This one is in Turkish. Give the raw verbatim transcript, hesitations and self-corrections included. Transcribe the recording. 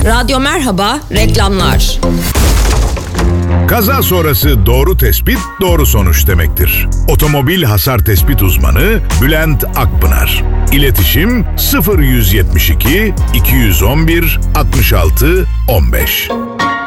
Radyo Merhaba, reklamlar. Kaza sonrası doğru tespit, doğru sonuç demektir. Otomobil hasar tespit uzmanı Bülent Akpınar. İletişim sıfır yüz yetmiş iki iki yüz on bir altmış altı on beş.